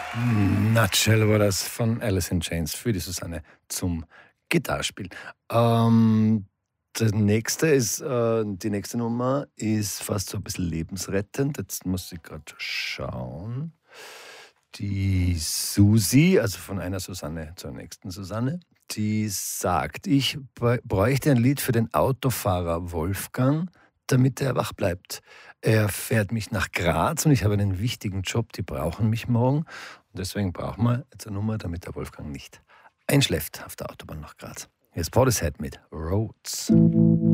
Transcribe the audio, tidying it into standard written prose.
Nutshell war das von Alice in Chains für die Susanne zum Gitarrespiel. Die nächste Nummer ist fast so ein bisschen lebensrettend. Jetzt muss ich gerade schauen. Die Susi, also von einer Susanne zur nächsten Susanne, die sagt, ich bräuchte ein Lied für den Autofahrer Wolfgang, damit er wach bleibt. Er fährt mich nach Graz und ich habe einen wichtigen Job, die brauchen mich morgen. Und deswegen brauchen wir jetzt eine Nummer, damit der Wolfgang nicht einschläft auf der Autobahn nach Graz. Hier ist Portishead mit Roads.